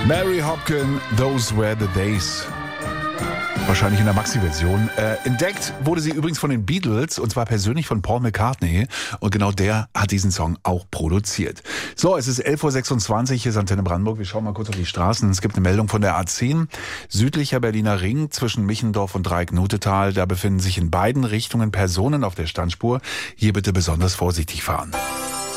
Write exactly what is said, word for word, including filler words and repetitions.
Mary Hopkin, Those Were the Days. Wahrscheinlich in der Maxi-Version. Äh, entdeckt wurde sie übrigens von den Beatles und zwar persönlich von Paul McCartney. Und genau der hat diesen Song auch produziert. So, es ist elf Uhr sechsundzwanzig, hier ist Antenne Brandenburg. Wir schauen mal kurz auf die Straßen. Es gibt eine Meldung von der A zehn. Südlicher Berliner Ring zwischen Michendorf und Dreieck-Notetal. Da befinden sich in beiden Richtungen Personen auf der Standspur. Hier bitte besonders vorsichtig fahren.